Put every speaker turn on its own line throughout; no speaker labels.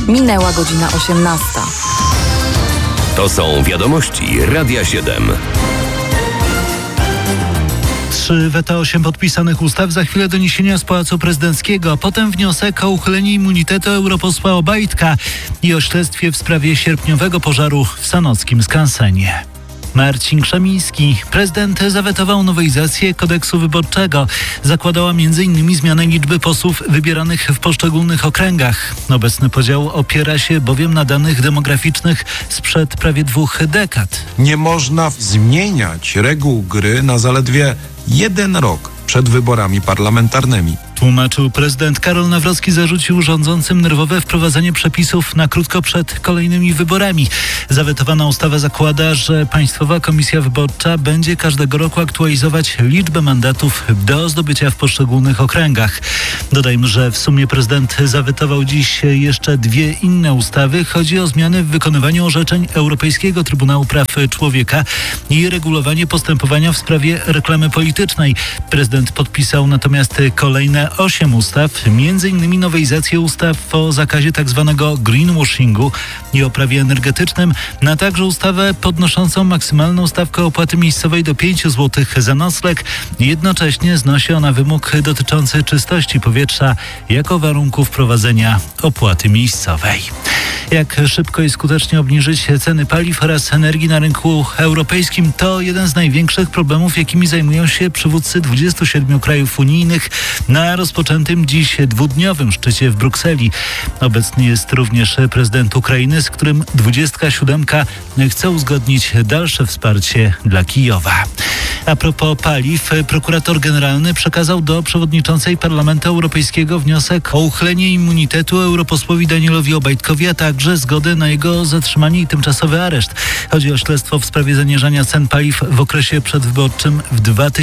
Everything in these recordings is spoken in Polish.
Minęła godzina 18.
To są wiadomości Radia 7.
3 weta 8 podpisanych ustaw, za chwilę doniesienia z Pałacu Prezydenckiego, potem wniosek o uchylenie immunitetu europosła Obajtka i o śledztwie w sprawie sierpniowego pożaru w sanockim skansenie. Marcin Krzemiński. Prezydent zawetował nowelizację kodeksu wyborczego. Zakładała m.in. zmianę liczby posłów wybieranych w poszczególnych okręgach. Obecny podział opiera się bowiem na danych demograficznych sprzed prawie 2 dekad.
Nie można zmieniać reguł gry na zaledwie 1 rok przed wyborami parlamentarnymi.
Tłumaczył prezydent. Karol Nawrocki zarzucił rządzącym nerwowe wprowadzenie przepisów na krótko przed kolejnymi wyborami. Zawetowana ustawa zakłada, że Państwowa Komisja Wyborcza będzie każdego roku aktualizować liczbę mandatów do zdobycia w poszczególnych okręgach. Dodajmy, że w sumie prezydent zawetował dziś jeszcze 2 inne ustawy. Chodzi o zmiany w wykonywaniu orzeczeń Europejskiego Trybunału Praw Człowieka i regulowanie postępowania w sprawie reklamy politycznej. Prezydent podpisał natomiast kolejne 8 ustaw, m.in. nowelizację ustaw o zakazie tzw. greenwashingu i o prawie energetycznym, a także ustawę podnoszącą maksymalną stawkę opłaty miejscowej do 5 zł za nocleg. Jednocześnie znosi ona wymóg dotyczący czystości powietrza jako warunku wprowadzenia opłaty miejscowej. Jak szybko i skutecznie obniżyć ceny paliw oraz energii na rynku europejskim, to jeden z największych problemów, jakimi zajmują się przywódcy 27 krajów unijnych na rozpoczętym dziś 2-dniowym szczycie w Brukseli. Obecny jest również prezydent Ukrainy, z którym 27 chce uzgodnić dalsze wsparcie dla Kijowa. A propos paliw, prokurator generalny przekazał do przewodniczącej Parlamentu Europejskiego wniosek o uchylenie immunitetu europosłowi Danielowi Obajtkowi, a także zgodę na jego zatrzymanie i tymczasowy areszt. Chodzi o śledztwo w sprawie zaniżania cen paliw w okresie przedwyborczym w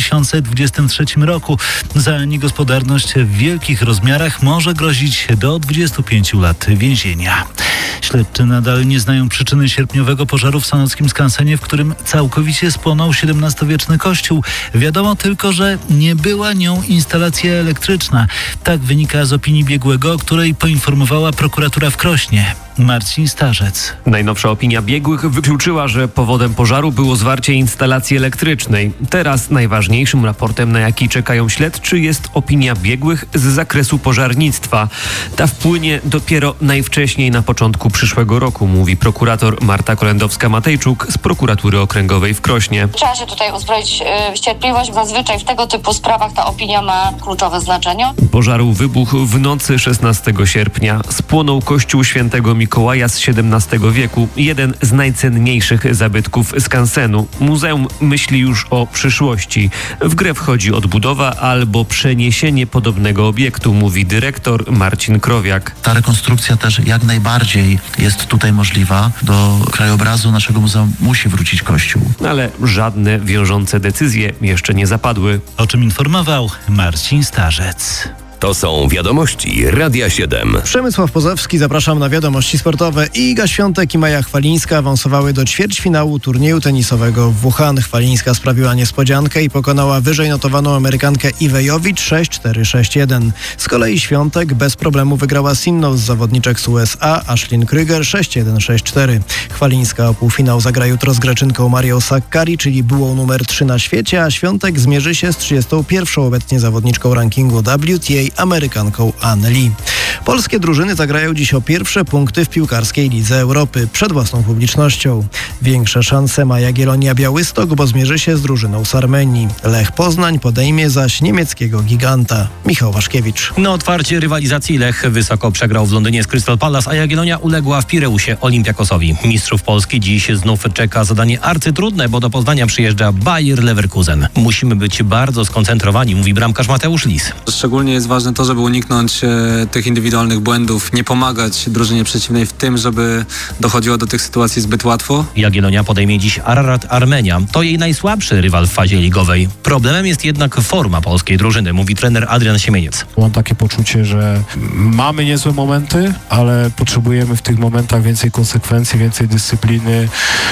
2023 roku. Za niegospodarność w wielkich rozmiarach może grozić do 25 lat więzienia. Śledczy nadal nie znają przyczyny sierpniowego pożaru w sanockim skansenie, w którym całkowicie spłonął XVII-wieczny kościół. Wiadomo tylko, że nie była nią instalacja elektryczna. Tak wynika z opinii biegłego, o której poinformowała prokuratura w Krośnie. Marcin Starzec.
Najnowsza opinia biegłych wykluczyła, że powodem pożaru było zwarcie instalacji elektrycznej. Teraz najważniejszym raportem, na jaki czekają śledczy, jest opinia biegłych z zakresu pożarnictwa. Ta wpłynie dopiero najwcześniej na początku przyszłego roku, mówi prokurator Marta Kolendowska-Matejczuk z prokuratury okręgowej w Krośnie.
Trzeba się tutaj uzbroić w cierpliwość. Zazwyczaj w tego typu sprawach ta opinia ma kluczowe znaczenie.
Pożar wybuchł w nocy 16 sierpnia. Spłonął kościół świętego Mikołaja z XVII wieku, jeden z najcenniejszych zabytków skansenu. Muzeum myśli już o przyszłości. W grę wchodzi odbudowa albo przeniesienie podobnego obiektu, mówi dyrektor Marcin Krowiak.
Ta rekonstrukcja też jak najbardziej jest tutaj możliwa. Do krajobrazu naszego muzeum musi wrócić kościół.
Ale żadne wiążące decyzje jeszcze nie zapadły.
O czym informował Marcin Starzec.
To są wiadomości Radia 7.
Przemysław Pozowski, zapraszam na wiadomości sportowe. Iga Świątek i Maja Chwalińska awansowały do ćwierćfinału turnieju tenisowego w Wuhan. Chwalińska sprawiła niespodziankę i pokonała wyżej notowaną Amerykankę Iwę Jowicz 6-4, 6-1. Z kolei Świątek bez problemu wygrała z inną z zawodniczek z USA, Ashlyn Krüger 6-1, 6-4. Chwalińska o półfinał zagra jutro z Greczynką Marią Sakkari, czyli byłą numer 3 na świecie, a Świątek zmierzy się z 31. obecnie zawodniczką rankingu WTA, Amerykanką Ann Lee. Polskie drużyny zagrają dziś o pierwsze punkty w piłkarskiej Lidze Europy przed własną publicznością. Większe szanse ma Jagiellonia Białystok, bo zmierzy się z drużyną z Armenii. Lech Poznań podejmie zaś niemieckiego giganta. Michał Waszkiewicz.
Na otwarcie rywalizacji Lech wysoko przegrał w Londynie z Crystal Palace, a Jagiellonia uległa w Pireusie Olympiakosowi. Mistrzów Polski dziś znów czeka zadanie arcytrudne, bo do Poznania przyjeżdża Bayer Leverkusen. Musimy być bardzo skoncentrowani, mówi bramkarz Mateusz Lis.
Szczególnie jest ważne to, żeby uniknąć tych indywidualnych błędów, nie pomagać drużynie przeciwnej w tym, żeby dochodziło do tych sytuacji zbyt łatwo.
Jagiellonia podejmie dziś Ararat Armenia. To jej najsłabszy rywal w fazie ligowej. Problemem jest jednak forma polskiej drużyny, mówi trener Adrian Siemieniec.
Mam takie poczucie, że mamy niezłe momenty, ale potrzebujemy w tych momentach więcej konsekwencji, więcej dyscypliny,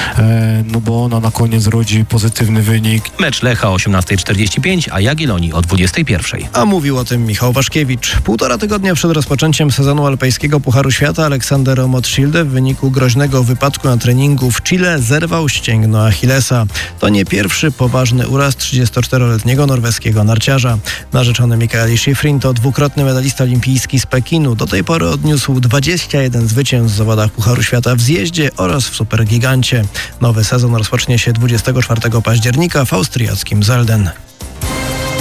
no bo ona na koniec rodzi pozytywny wynik.
Mecz Lecha o 18:45, a Jagiellonii o 21:00.
A mówił o tym Michał Waszkiewicz. 1,5 tygodnia przed rozpoczęciem rozpoczęciem sezonu alpejskiego Pucharu Świata Aleksander Motschilde w wyniku groźnego wypadku na treningu w Chile zerwał ścięgno Achillesa. To nie pierwszy poważny uraz 34-letniego norweskiego narciarza. Narzeczony Mikael Schifrin to dwukrotny medalista olimpijski z Pekinu. Do tej pory odniósł 21 zwycięstw w zawodach Pucharu Świata w zjeździe oraz w supergigancie. Nowy sezon rozpocznie się 24 października w austriackim Zelden.